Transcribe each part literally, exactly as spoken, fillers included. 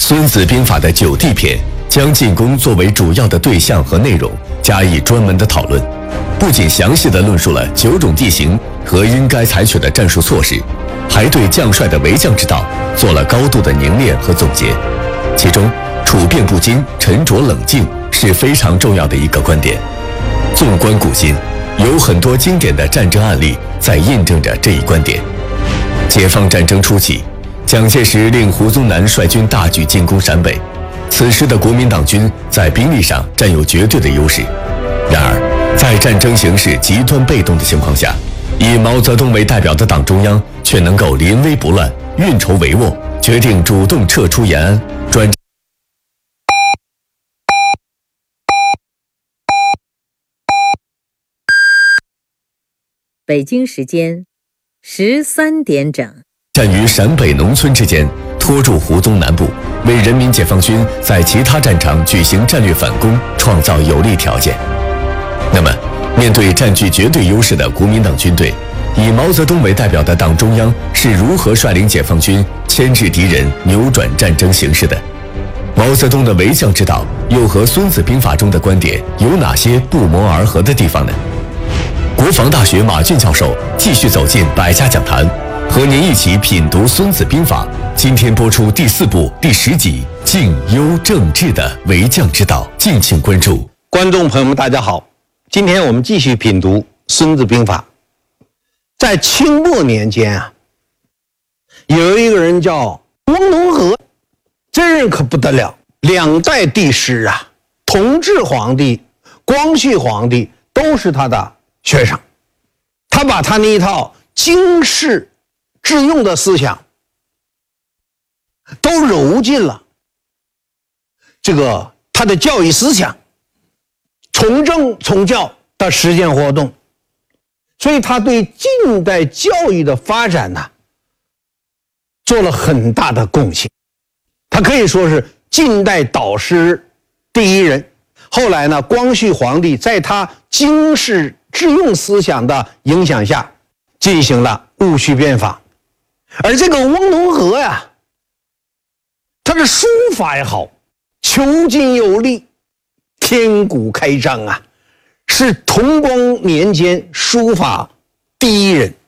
孙子兵法》的九地篇将进攻作为主要的对象和内容加以专门的讨论，不仅详细地论述了九种地形和应该采取的战术措施，还对将帅的为将之道做了高度的凝练和总结。其中，处变不惊、沉着冷静是非常重要的一个观点。纵观古今，有很多经典的战争案例在印证着这一观点。解放战争初期，蒋介石令胡宗南率军大举进攻陕北，此时的国民党军在兵力上占有绝对的优势。然而，在战争形势极端被动的情况下，以毛泽东为代表的党中央却能够临危不乱、运筹帷幄，决定主动撤出延安，专北京时间十三点整， 战于陕北农村之间，拖住胡宗南部，为人民解放军在其他战场举行战略反攻创造有利条件。那么，面对占据绝对优势的国民党军队，以毛泽东为代表的党中央是如何率领解放军牵制敌人、扭转战争形势的？毛泽东的为将之道又和《孙子兵法》中的观点有哪些不谋而合的地方呢？国防大学马俊教授继续走进百家讲坛，和您一起品读《孙子兵法》。今天播出第四部第十集《敬优正治的为将之道》，敬请关注。 观众朋友们，大家好，今天我们继续品读《孙子兵法》。在清末年间啊，有一个人叫翁同龢，这人可不得了，两代帝师啊，同治皇帝、光绪皇帝都是他的学生。他把他那一套经世致用的思想都揉进了这个他的教育思想、从政从教的实践活动，所以他对近代教育的发展呢、啊、做了很大的贡献。他可以说是近代导师第一人。后来呢，光绪皇帝在他经世致用思想的影响下，进行了戊戌变法。而这个翁同龢呀，他的书法也好，遒劲有力，天古开张啊，是同光年间书法第一人。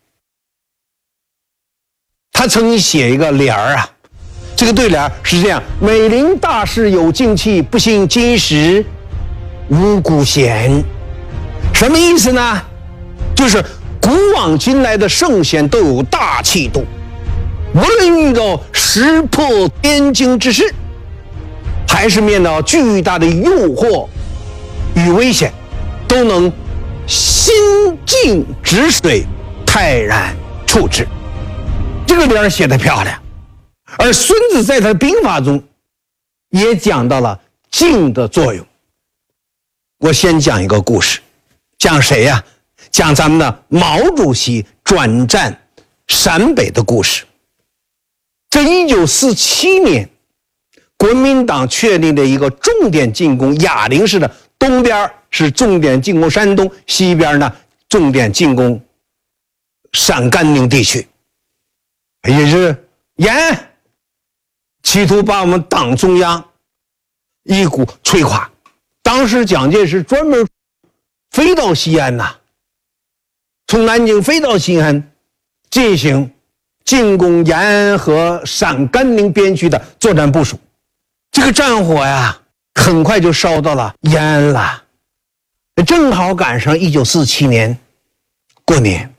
他曾写一个联儿啊，这个对联是这样：美龄大士有静气，不信今时无古贤。什么意思呢？就是古往今来的圣贤都有大气度，无论遇到石破天惊之事，还是面到巨大的诱惑与危险，都能心静止水，泰然处之。这个联写得漂亮。而孙子在他的兵法中也讲到了静的作用。我先讲一个故事，讲谁呀、啊？讲咱们的毛主席转战陕北的故事。在一九四七年，国民党确立了一个重点进攻哑铃式的，东边是重点进攻山东，西边呢重点进攻陕甘宁地区，也是延安，企图把我们党中央一股摧垮。当时蒋介石专门飞到西安呐、啊，从南京飞到西安，进行进攻延安和陕甘宁边区的作战部署。这个战火呀，很快就烧到了延安了，正好赶上一九四七年过年，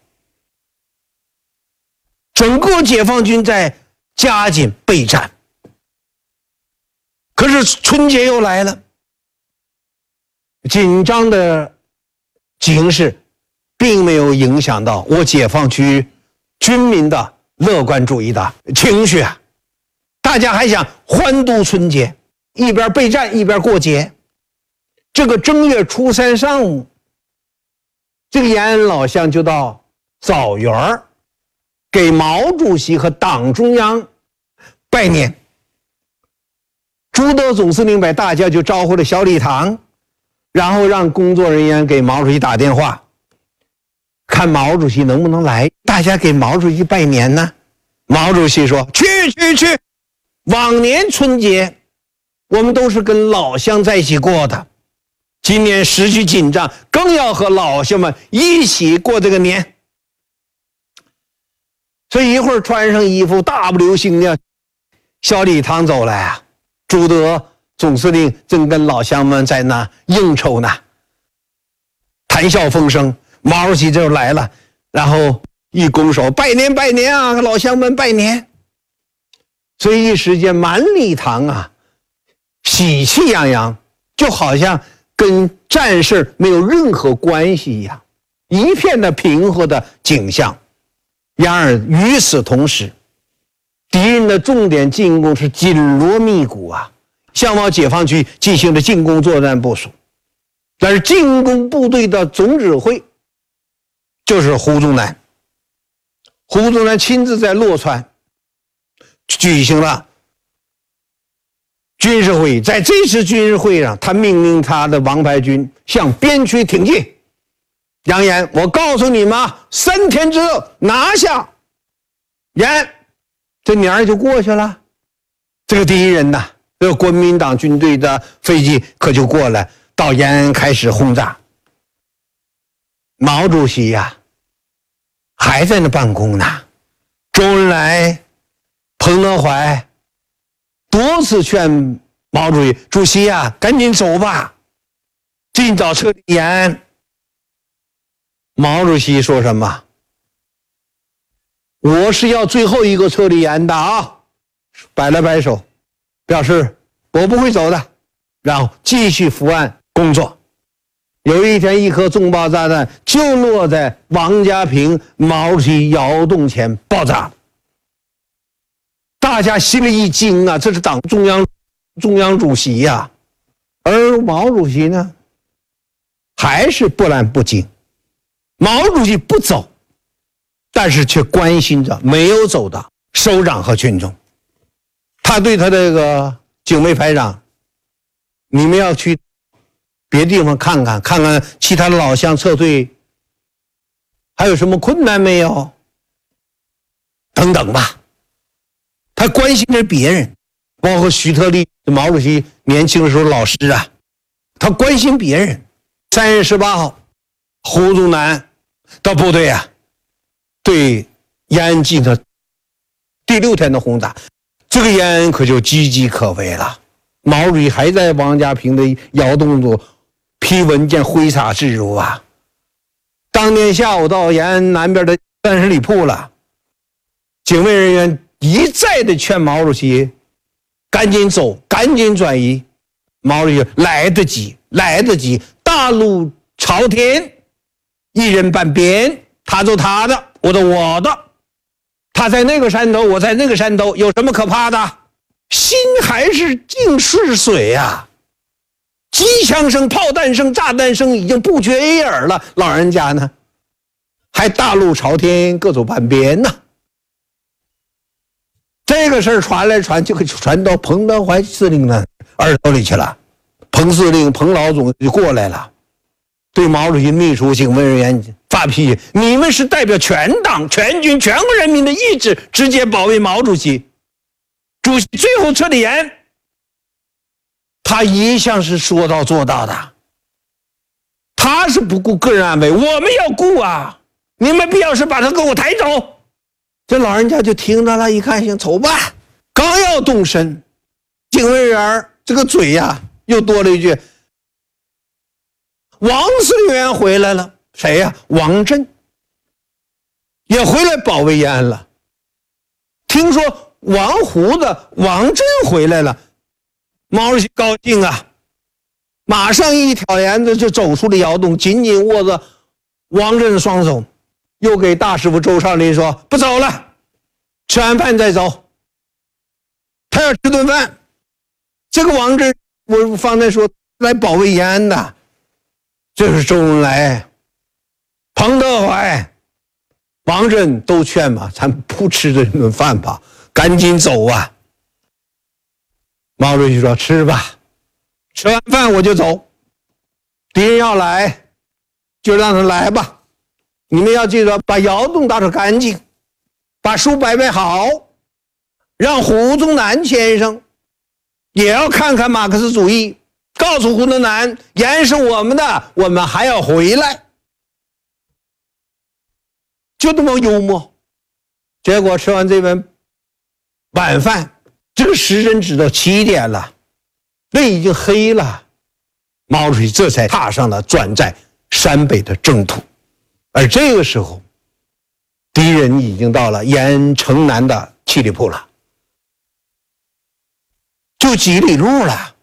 整个解放军在加紧备战。可是春节又来了，紧张的形势并没有影响到我解放区军民的乐观主义的情绪啊！大家还想欢度春节，一边备战一边过节。这个正月初三上午，这个延安老乡就到枣园给毛主席和党中央拜年。朱德总司令把大家就招呼了小礼堂，然后让工作人员给毛主席打电话，看毛主席能不能来，大家给毛主席拜年呢。毛主席说去去去， 往年春节我们都是跟老乡在一起过的，今年时局紧张，更要和老乡们一起过这个年。所以一会儿穿上衣服，大步流星的小礼堂走来啊，朱德总司令正跟老乡们在那应酬呢，谈笑风生。毛主席就来了，然后一拱手，拜年拜年啊，老乡们拜年。所以一时间满礼堂啊喜气洋洋，就好像跟战事没有任何关系一样，一片的平和的景象。然而与此同时，敌人的重点进攻是紧锣密鼓啊，向往解放区进行了进攻作战部署。但是进攻部队的总指挥就是胡宗南，胡宗南亲自在洛川举行了军事会议。在这次军事会议上，他命令他的王牌军向边区挺进，扬言我告诉你们，三天之后拿下延安，这年儿就过去了。这个敌人呐，这个国民党军队的飞机可就过来到延安开始轰炸。毛主席呀、啊、还在那办公呢，周恩来、彭德怀多次劝毛主席，主席啊，赶紧走吧，尽早撤离延安。毛主席说什么？我是要最后一个撤离延安的啊，摆了摆手，表示我不会走的，然后继续伏案工作。有一天，一颗重磅炸弹就落在王家坪毛主席窑洞前爆炸，大家心里一惊啊，这是党中央中央主席呀、啊，而毛主席呢，还是波澜不惊。毛主席不走，但是却关心着没有走的首长和群众。他对他这个警卫排长，你们要去别地方看看，看看其他的老乡撤退还有什么困难没有，等等吧。他关心着别人，包括徐特立，毛主席年轻的时候老师啊，他关心别人。三月十八号，胡宗南到部队啊，对延安进行第六天的轰炸，这个延安可就岌岌可危了。毛主席还在王家坪的窑洞中批文件挥洒自如啊。当天下午到延安南边的三十里铺了，警卫人员一再的劝毛主席赶紧走，赶紧转移。毛主席来得及，来得及，大路朝天，一人半边，他走他的，我走我的，他在那个山头，我在那个山头，有什么可怕的？心还是静似水啊！机枪声、炮弹声、炸弹声已经不绝于耳了，老人家呢，还大路朝天，各走半边呢。这个事儿传来传去，传到彭德怀司令的耳朵里去了。彭司令、彭老总就过来了，对毛主席秘书、警卫人员发脾气：你们是代表全党、全军、全国人民的意志，直接保卫毛主席。主席最后撤离延安，他一向是说到做到的，他是不顾个人安危，我们要顾啊！你们必要时把他给我抬走。这老人家就听着了，一看行，走吧。刚要动身，警卫员这个嘴呀、啊、又多了一句：王司令员回来了。谁呀、啊？王震也回来保卫延安了。听说王胡子王震回来了，毛主席高兴啊，马上一挑帘子就走出了窑洞，紧紧握着王震的双手，又给大师傅周少林说：不走了，吃完饭再走。他要吃顿饭。这个王震，我方才说来保卫延安的，这是周恩来、彭德怀、王震都劝吧，咱不吃这顿饭吧，赶紧走啊。毛主席说：吃吧，吃完饭我就走。敌人要来，就让他来吧。你们要记得把窑洞打扫干净，把书摆摆好， 让胡宗南先生也要看看马克思主义，告诉胡宗南，盐是我们的，我们还要回来。就这么幽默。结果吃完这顿晚饭，这个时辰指到七点了，天已经黑了，毛主席这才踏上了转战陕北的征途。而这个时候，敌人已经到了沿城南的七里铺了，就几里路了。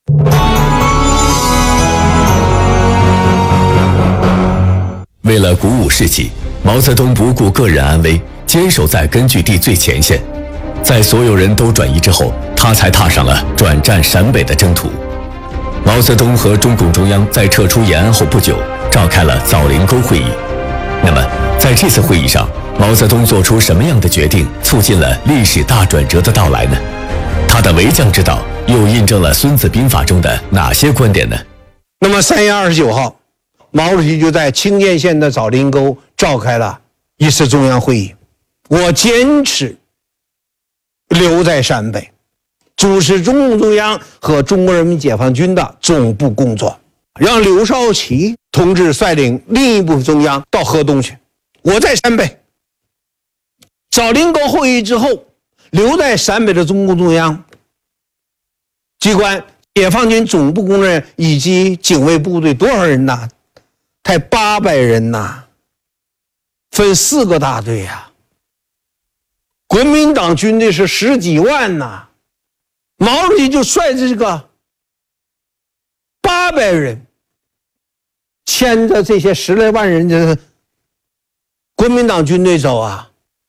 为了鼓舞士气，毛泽东不顾个人安危，坚守在根据地最前线。在所有人都转移之后，他才踏上了转战陕北的征途。毛泽东和中共中央在撤出延安后不久，召开了枣林沟会议。那么，在这次会议上，毛泽东做出什么样的决定，促进了历史大转折的到来呢？他的为将之道又印证了《孙子兵法》中的哪些观点呢？ 那么三月二十九号，毛主席就在清涧县的枣林沟召开了一次中央会议。我坚持留在陕北，主持中共中央和中国人民解放军的总部工作，让刘少奇同志率领另一部分中央到河东去。我在陕北。枣林沟会议之后，留在陕北的中共中央机关、解放军总部工作人员以及警卫部队多少人呐？才八百人呐，分四个大队呀、啊。国民党军队是十几万呐，毛主席就率着这个八百人，牵着这些十来万人的国民党军队走啊。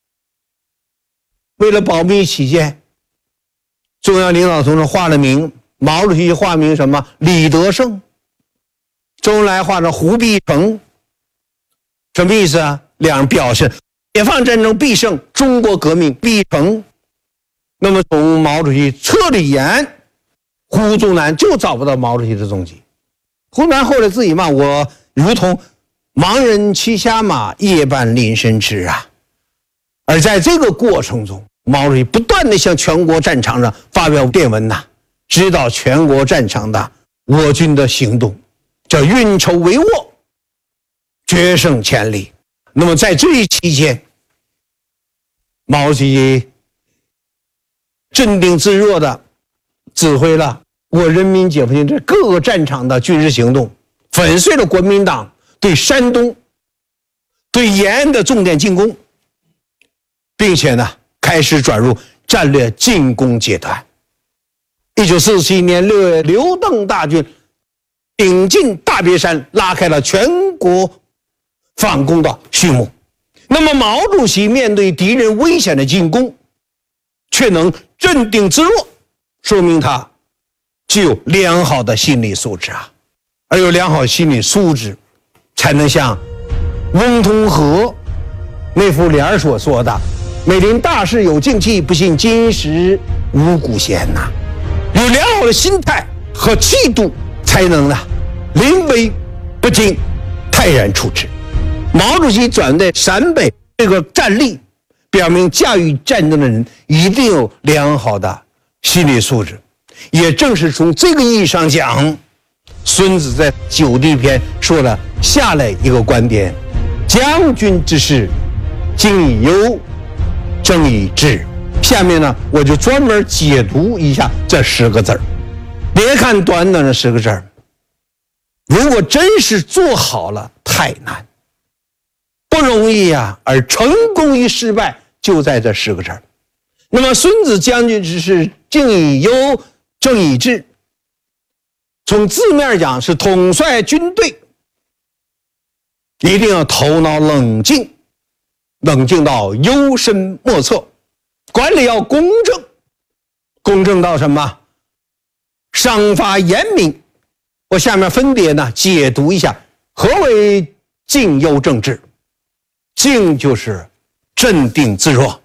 为了保密起见，中央领导同志画了名，毛主席画名什么？李德胜，周恩来画成胡必成，什么意思啊？两人表示解放战争必胜，中国革命必成。那么从毛主席撤离延安，胡宗南就找不到毛主席的踪迹。胡宗南后来自己骂我如同盲人骑瞎马，夜半临深知啊。而在这个过程中，毛主席不断地向全国战场上发表电文呐，指导全国战场的我军的行动，叫运筹帷幄，决胜千里。那么在这一期间，毛主席镇定自若地指挥了我人民解放军在各个战场的军事行动，粉碎了国民党对山东、对延安的重点进攻，并且呢，开始转入战略进攻阶段。一九四七年六月，刘邓大军挺进大别山，拉开了全国反攻的序幕。那么毛主席面对敌人危险的进攻，却能镇定自若，说明他具有良好的心理素质啊。而有良好心理素质，才能像翁同龢那副脸所说的，美林大事有静气，不信今时无古贤呐。有良好的心态和气度，才能呢临危不惊，泰然处之。毛主席转在陕北这个战例，表明驾驭战争的人一定有良好的心理素质。也正是从这个意义上讲，孙子在《九地篇》说了下来一个观点：将军之事，精以忧，正以治。下面呢，我就专门解读一下这十个字儿。别看短短的十个字儿，如果真是做好了，太难，不容易呀、啊。而成功与失败就在这十个字儿。那么，孙子将军之事，精以忧，正以治。从字面讲是统帅军队，一定要头脑冷静，冷静到幽深莫测。管理要公正，公正到什么？赏罚严明。我下面分别呢解读一下何为静幽正治。静就是镇定自若，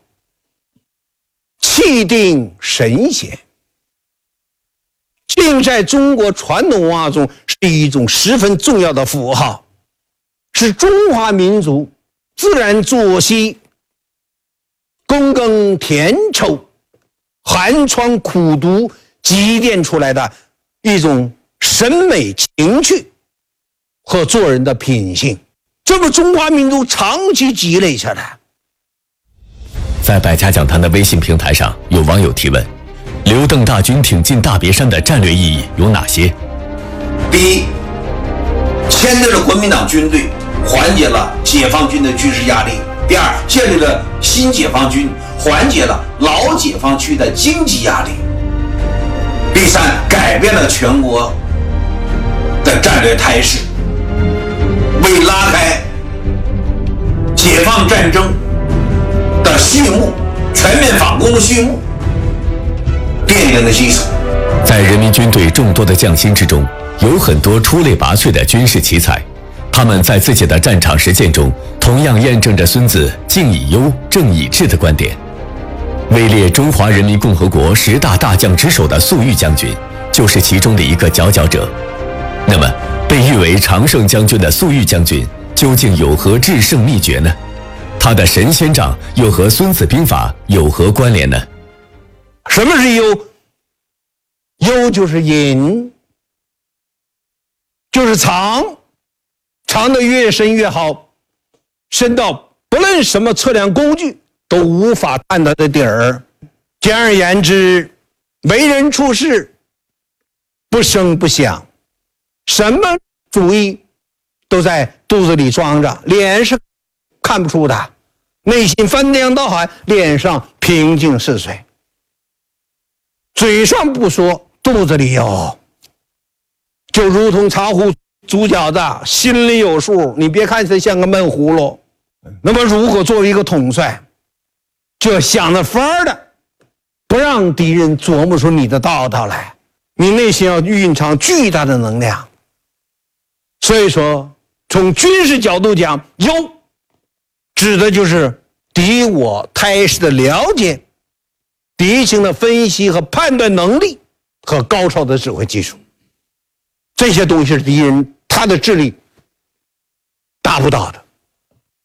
气定神闲。静在中国传统文化中是一种十分重要的符号，是中华民族自然作息、躬耕田畴寒窗苦读积淀出来的一种审美情趣和做人的品性，这不中华民族长期积累下来。 在百家讲坛的微信平台上，有网友提问：刘邓大军挺进大别山的战略意义有哪些？ 第一，牵制了国民党军队，缓解了解放军的军事压力；第二，建立了新解放军，缓解了老解放区的经济压力；第三，改变了全国的战略态势，为拉开解放战争的序幕、全面反攻的序幕奠定了基础。 在人民军队众多的将星之中，有很多出类拔萃的军事奇才，他们在自己的战场实践中，同样验证着孙子敬以优、正以治的观点。位列中华人民共和国十大大将之首的粟裕将军，就是其中的一个佼佼者。那么，被誉为常胜将军的粟裕将军，究竟有何制胜秘诀呢？他的神仙掌又和《孙子兵法》有何关联呢？ 什么是优？优就是隐，就是藏，藏得越深越好，深到不论什么测量工具都无法探到的底儿。简而言之，为人处事不声不响，什么主意都在肚子里装着，脸是看不出的，内心翻江倒海，脸上平静似水，嘴上不说，肚子里有，就如同茶壶煮饺子，心里有数。你别看他像个闷葫芦，那么如果作为一个统帅，就要想着法儿的，不让敌人琢磨出你的道道来，你内心要蕴藏巨大的能量。所以说，从军事角度讲，优指的就是敌我态势的了解，敌情的分析和判断能力和高超的指挥技术，这些东西是敌人他的智力达不到的。